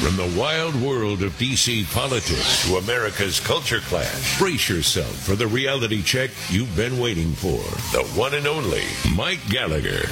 From the wild world of D.C. politics to America's culture clash, brace yourself for the reality check you've been waiting for. The one and only Mike Gallagher.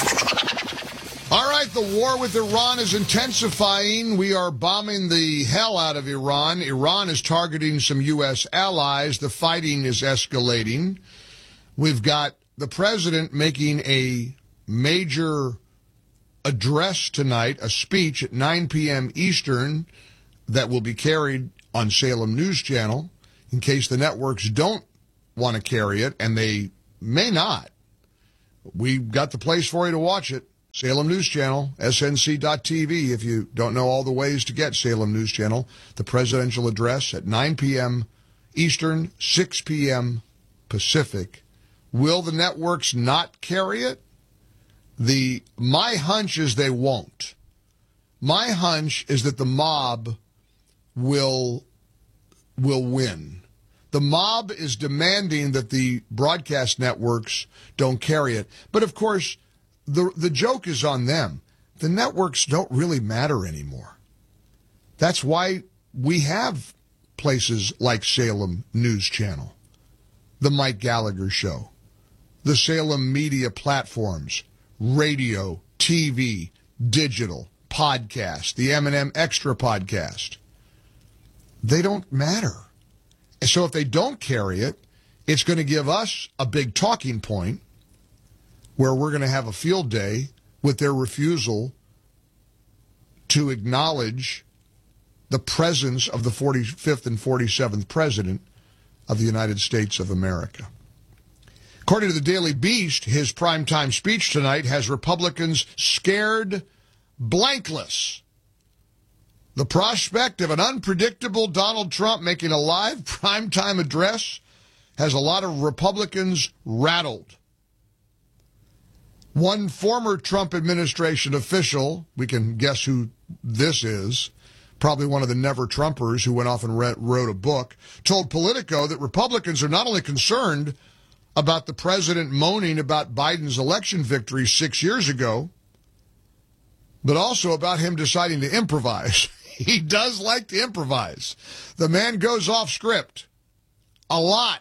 All right, the war with Iran is intensifying. We are bombing the hell out of Iran. Iran is targeting some U.S. allies. The fighting is escalating. We've got the president making a major address tonight, a speech at 9 p.m. Eastern that will be carried on Salem News Channel in case the networks don't want to carry it, and they may not. We've got the place for you to watch it. Salem News Channel, snc.tv, if you don't know all the ways to get Salem News Channel. The presidential address at 9 p.m. Eastern, 6 p.m. Pacific. Will the networks not carry it? My hunch is they won't. My hunch is that the mob will win. The mob is demanding that the broadcast networks don't carry it. But, of course, the joke is on them. The networks don't really matter anymore. That's why we have places like Salem News Channel, the Mike Gallagher Show, the Salem media platforms, radio, TV, digital, podcast, the M&M Extra podcast. They don't matter. And so if they don't carry it, it's going to give us a big talking point where we're going to have a field day with their refusal to acknowledge the presence of the 45th and 47th President of the United States of America. According to the Daily Beast, his primetime speech tonight has Republicans scared blankless. The prospect of an unpredictable Donald Trump making a live primetime address has a lot of Republicans rattled. One former Trump administration official, we can guess who this is, probably one of the never-Trumpers who went off and wrote a book, told Politico that Republicans are not only concerned about the president moaning about Biden's election victory 6 years ago, but also about him deciding to improvise. He does like to improvise. The man goes off script a lot.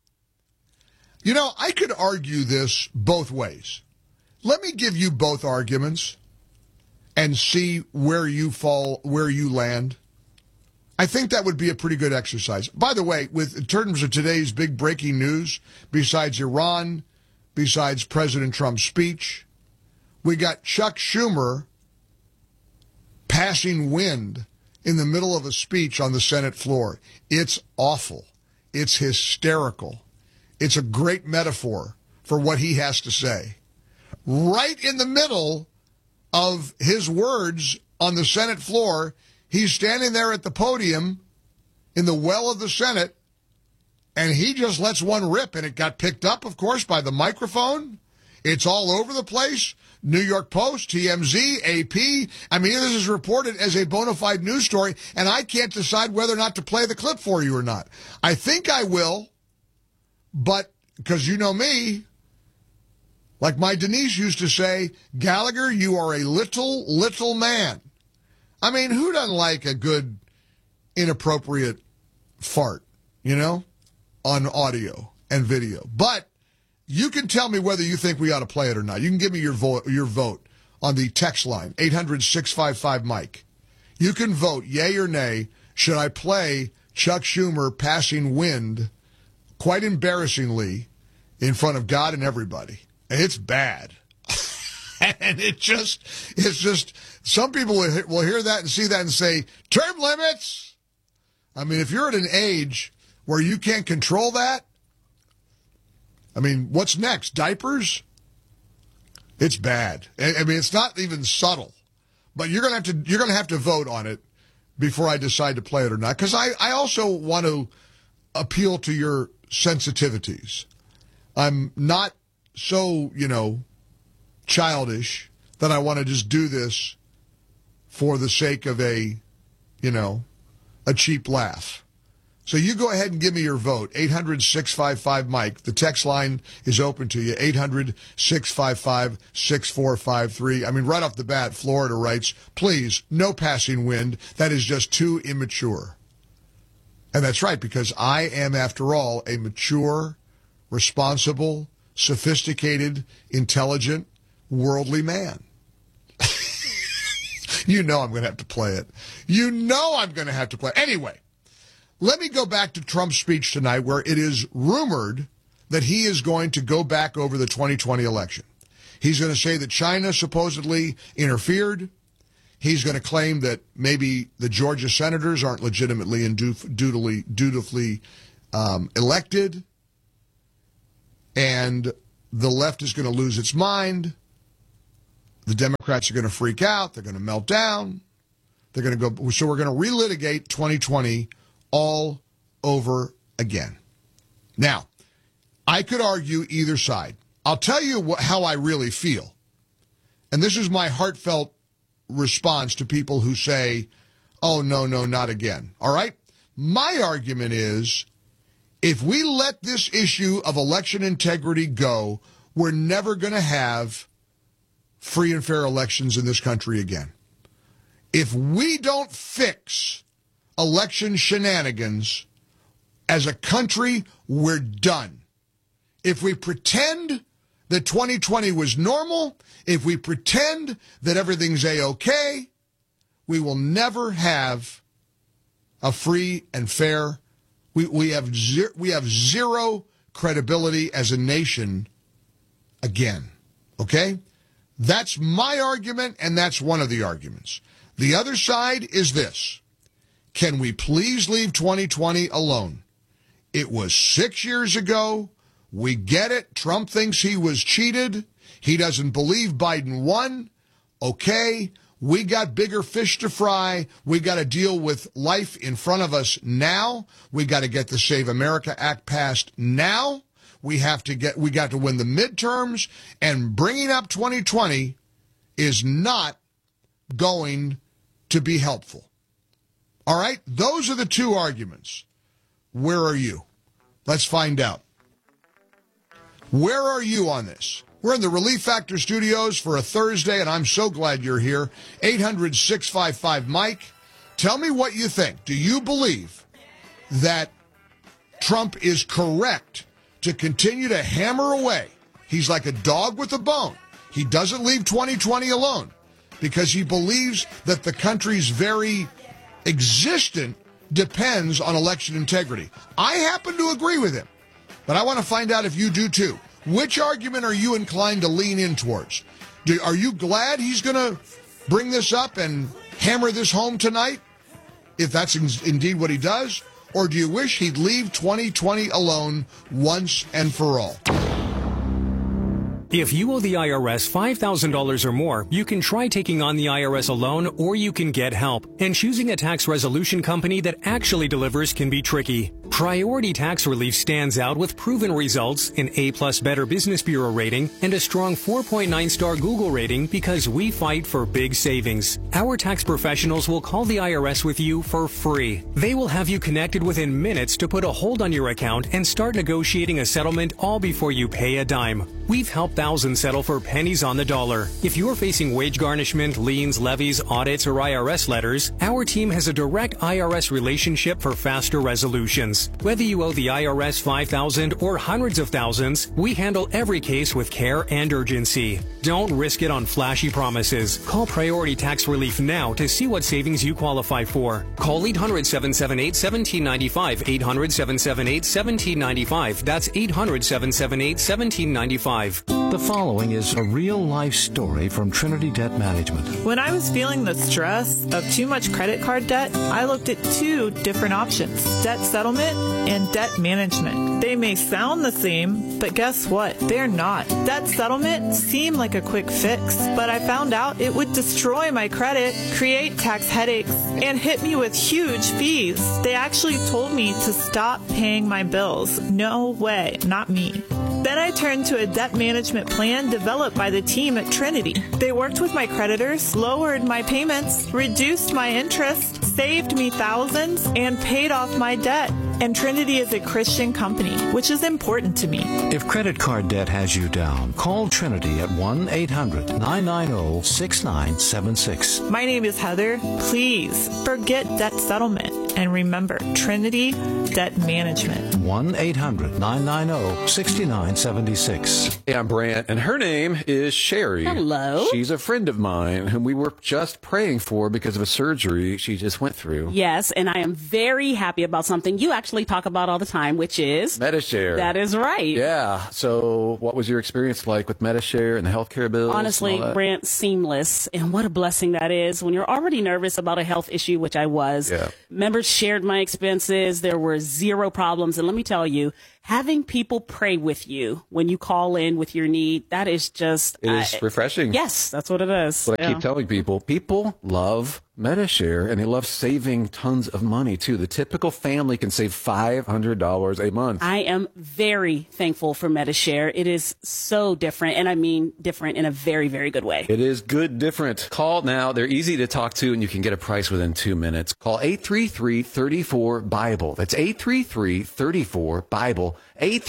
You know, I could argue this both ways. Let me give you both arguments and see where you fall, where you land. I think that would be a pretty good exercise. By the way, in terms of today's big breaking news, besides Iran, besides President Trump's speech, we got Chuck Schumer passing wind in the middle of a speech on the Senate floor. It's awful. It's hysterical. It's a great metaphor for what he has to say. Right in the middle of his words on the Senate floor, he's standing there at the podium in the well of the Senate, and he just lets one rip, and it got picked up, of course, by the microphone. It's all over the place. New York Post, TMZ, AP. I mean, this is reported as a bona fide news story, and I can't decide whether or not to play the clip for you or not. I think I will, but because you know me, like my Denise used to say, Gallagher, you are a little man. I mean, who doesn't like a good, inappropriate fart, you know, on audio and video? But you can tell me whether you think we ought to play it or not. You can give me your vote on the text line, 800-655-MIKE. You can vote, yay or nay, should I play Chuck Schumer passing wind, quite embarrassingly, in front of God and everybody? It's bad. And it's just, some people will hear that and see that and say, term limits. I mean, if you're at an age where you can't control that, I mean, what's next? Diapers? It's bad. I mean, it's not even subtle, but you're going to have to vote on it before I decide to play it or not. Because I also want to appeal to your sensitivities. I'm not so, childish that I want to just do this for the sake of a cheap laugh. So you go ahead and give me your vote. 800-655-MIKE. The text line is open to you. 800-655-6453. I mean, right off the bat, Florida writes, please, no passing wind. That is just too immature. And that's right, because I am, after all, a mature, responsible, sophisticated, intelligent, worldly man. You know I'm going to have to play it. You know I'm going to have to play it. Anyway, let me go back to Trump's speech tonight, where it is rumored that he is going to go back over the 2020 election. He's going to say that China supposedly interfered. He's going to claim that maybe the Georgia senators aren't legitimately and dutifully elected. And the left is going to lose its mind. The Democrats are going to freak out. They're going to melt down. They're going to go. So we're going to relitigate 2020 all over again. Now, I could argue either side. I'll tell you how I really feel. And this is my heartfelt response to people who say, oh, no, not again. All right? My argument is, if we let this issue of election integrity go, we're never going to have free and fair elections in this country again. If we don't fix election shenanigans as a country, we're done. If we pretend that 2020 was normal, if we pretend that everything's A-okay, we will never have a free and fair. We have zero credibility as a nation again. Okay? That's my argument, and that's one of the arguments. The other side is this. Can we please leave 2020 alone? It was 6 years ago. We get it. Trump thinks he was cheated. He doesn't believe Biden won. Okay, we got bigger fish to fry. We got to deal with life in front of us now. We got to get the Save America Act passed now. We got to win the midterms, and bringing up 2020 is not going to be helpful. All right? Those are the two arguments. Where are you? Let's find out. Where are you on this? We're in the Relief Factor studios for a Thursday, and I'm so glad you're here. 800-655-MIKE. Tell me what you think. Do you believe that Trump is correct to continue to hammer away? He's like a dog with a bone. He doesn't leave 2020 alone because he believes that the country's very existence depends on election integrity. I happen to agree with him, but I want to find out if you do too. Which argument are you inclined to lean in towards? Are you glad he's going to bring this up and hammer this home tonight, if that's indeed what he does? Or do you wish he'd leave 2020 alone once and for all? If you owe the IRS $5,000 or more, you can try taking on the IRS alone, or you can get help. And choosing a tax resolution company that actually delivers can be tricky. Priority Tax Relief stands out with proven results, an A+ Better Business Bureau rating, and a strong 4.9-star Google rating because we fight for big savings. Our tax professionals will call the IRS with you for free. They will have you connected within minutes to put a hold on your account and start negotiating a settlement all before you pay a dime. We've helped thousands settle for pennies on the dollar. If you're facing wage garnishment, liens, levies, audits, or IRS letters, our team has a direct IRS relationship for faster resolutions. Whether you owe the IRS $5,000 or hundreds of thousands, we handle every case with care and urgency. Don't risk it on flashy promises. Call Priority Tax Relief now to see what savings you qualify for. Call 800-778-1795. 800-778-1795. That's 800-778-1795. The following is a real-life story from Trinity Debt Management. When I was feeling the stress of too much credit card debt, I looked at two different options: debt settlement and debt management. They may sound the same, but guess what? They're not. Debt settlement seemed like a quick fix, but I found out it would destroy my credit, create tax headaches, and hit me with huge fees. They actually told me to stop paying my bills. No way, not me. Then I turned to a debt management plan developed by the team at Trinity. They worked with my creditors, lowered my payments, reduced my interest, saved me thousands, and paid off my debt. And Trinity is a Christian company, which is important to me. If credit card debt has you down, call Trinity at 1-800-990-6976. My name is Heather. Please forget debt settlement and remember Trinity Debt Management. 1-800-990-6976. Hey, I'm Brant, and her name is Sherry. Hello. She's a friend of mine whom we were just praying for because of a surgery she just went through. Yes, and I am very happy about something you actually talk about all the time, which is Medi-Share. That is right. Yeah. So what was your experience like with Medi-Share and the healthcare bills? Honestly, Brant, seamless. And what a blessing that is when you're already nervous about a health issue, which I was. Yeah. Members shared my expenses. There were zero problems. And let me tell you, having people pray with you when you call in with your need, that is just... It is refreshing. Yes, that's what it is. What I keep telling people, people love Medi-Share, and they love saving tons of money, too. The typical family can save $500 a month. I am very thankful for Medi-Share. It is so different, and I mean different in a very, very good way. It is good different. Call now. They're easy to talk to, and you can get a price within 2 minutes. Call 833-34-BIBLE. That's 833-34-BIBLE.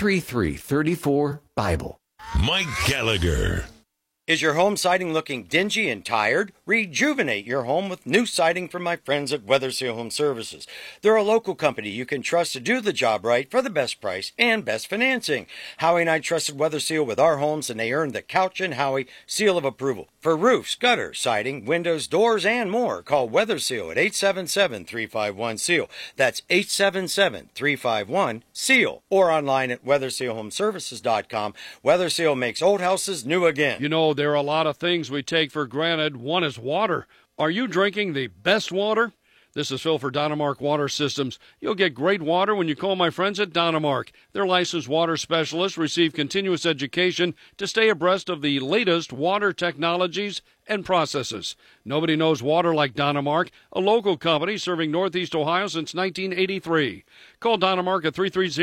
833-34-BIBLE. Mike Gallagher. Is your home siding looking dingy and tired? Rejuvenate your home with new siding from my friends at Weatherseal Home Services. They're a local company you can trust to do the job right for the best price and best financing. Howie and I trusted Weatherseal with our homes, and they earned the Couch and Howie seal of approval. For roofs, gutters, siding, windows, doors, and more, call Weatherseal at 877-351-SEAL. That's 877-351-SEAL. Or online at weathersealhomeservices.com. Weatherseal makes old houses new again. You know, there are a lot of things we take for granted. One is water. Are you drinking the best water? This is Phil for Dynamark Water Systems. You'll get great water when you call my friends at Dynamark. Their licensed water specialists receive continuous education to stay abreast of the latest water technologies and processes. Nobody knows water like Dynamark, a local company serving Northeast Ohio since 1983. Call Dynamark at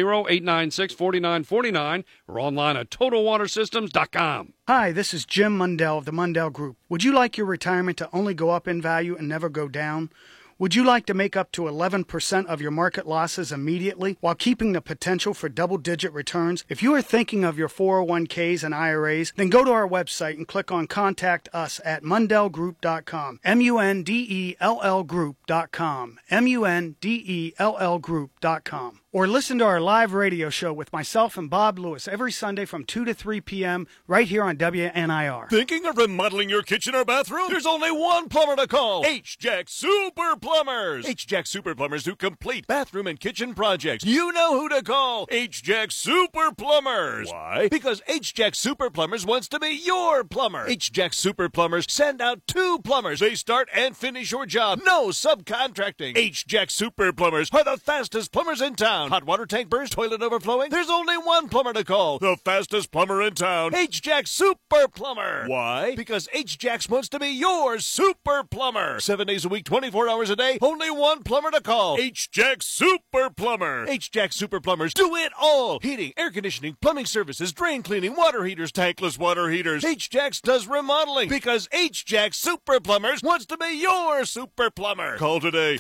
330-896-4949 or online at TotalWaterSystems.com. Hi, this is Jim Mundell of the Mundell Group. Would you like your retirement to only go up in value and never go down? Would you like to make up to 11% of your market losses immediately while keeping the potential for double-digit returns? If you are thinking of your 401ks and IRAs, then go to our website and click on Contact Us at MundellGroup.com. MUNDELL Group.com. MUNDELL Group.com. Or listen to our live radio show with myself and Bob Lewis every Sunday from 2 to 3 p.m. right here on WNIR. Thinking of remodeling your kitchen or bathroom? There's only one plumber to call. H-Jack Super Plumbers. H-Jack Super Plumbers do complete bathroom and kitchen projects. You know who to call. H-Jack Super Plumbers. Why? Because H-Jack Super Plumbers wants to be your plumber. H-Jack Super Plumbers send out 2 plumbers. They start and finish your job. No subcontracting. H-Jack Super Plumbers are the fastest plumbers in town. Hot water tank burst, toilet overflowing? There's only one plumber to call. The fastest plumber in town. H-Jack Super Plumber. Why? Because H-Jax wants to be your super plumber. 7 days a week, 24 hours a day. Only one plumber to call. H-Jack Super Plumber. H-Jack Super Plumbers do it all. Heating, air conditioning, plumbing services, drain cleaning, water heaters, tankless water heaters. H-Jax does remodeling because H-Jack Super Plumbers wants to be your super plumber. Call today.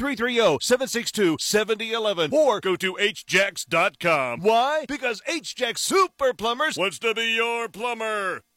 330-762-7011 or go to HJax.com. Why? Because H-Jack Super Plumbers wants to be your plumber.